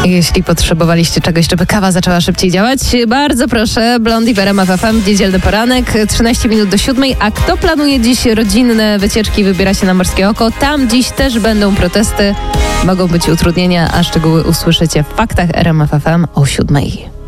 Jeśli potrzebowaliście czegoś, żeby kawa zaczęła szybciej działać, bardzo proszę, Blondie w RMF FM, niedzielny poranek, 13 minut do 7. A kto planuje dziś rodzinne wycieczki, wybiera się na Morskie Oko, tam dziś też będą protesty, mogą być utrudnienia, a szczegóły usłyszycie w faktach RMF FM o 7.